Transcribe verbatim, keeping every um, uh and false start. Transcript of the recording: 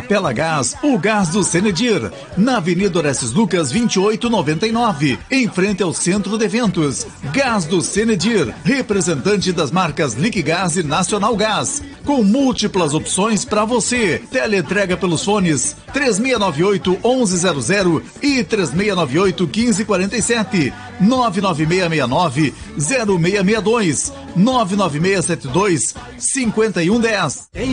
Capela Gás, o gás do Senedir, na Avenida Orestes Lucas vinte e oito noventa e nove, em frente ao Centro de Eventos. Gás do Senedir, representante das marcas Liquigás e Nacional Gás, com múltiplas opções para você. Teleentrega pelos fones três seis nove oito, onze zero zero e três seis nove oito, quinze quarenta e sete, nove nove seis seis nove, zero seis seis dois, nove nove seis sete dois, cinco um um zero.